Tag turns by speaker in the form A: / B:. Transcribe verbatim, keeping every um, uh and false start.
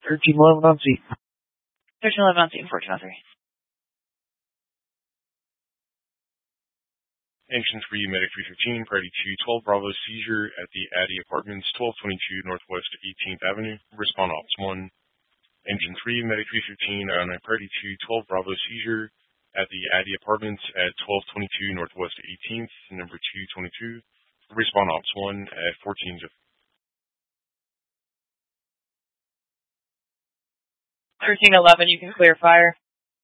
A: thirteen eleven on scene.
B: thirteen eleven on scene, fourteen oh three.
C: Engine three, Medic three fifteen, priority two, twelve Bravo, seizure at the Addy Apartments, twelve twenty-two Northwest eighteenth Avenue. Respond Ops one. Engine three, Medic three fifteen, on a priority two, twelve Bravo, seizure at the Addy Apartments at twelve twenty-two Northwest eighteenth, number two twenty-two. Respond Ops one at fourteen.
B: thirteen eleven, you can clear fire.